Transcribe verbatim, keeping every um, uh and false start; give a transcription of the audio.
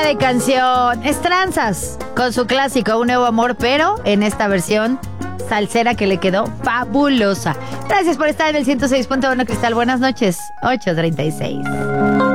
de canción. Estranzas con su clásico Un Nuevo Amor, pero en esta versión salsera que le quedó fabulosa. Gracias por estar en el ciento seis punto uno Cristal. Buenas noches. ocho treinta y seis.